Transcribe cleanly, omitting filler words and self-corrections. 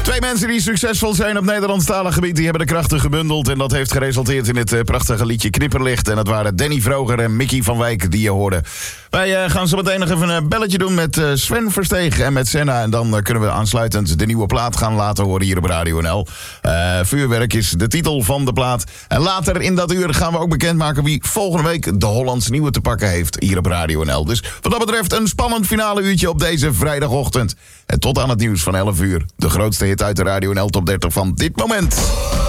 Twee mensen die succesvol zijn op Nederlandstalig gebied, die hebben de krachten gebundeld. En dat heeft geresulteerd in het prachtige liedje Knipperlicht. En dat waren Danny Vroger en Mickey van Wijk die je hoorde. Wij gaan zo meteen nog even een belletje doen met Sven Versteeg en met Senna. En dan kunnen we aansluitend de nieuwe plaat gaan laten horen hier op Radio NL. Vuurwerk is de titel van de plaat. En later in dat uur gaan we ook bekendmaken wie volgende week de Hollands Nieuwe te pakken heeft hier op Radio NL. Dus wat dat betreft een spannend finale uurtje op deze vrijdagochtend. En tot aan het nieuws van 11 uur. De grootste hit uit de Radio NL Top 30 van dit moment.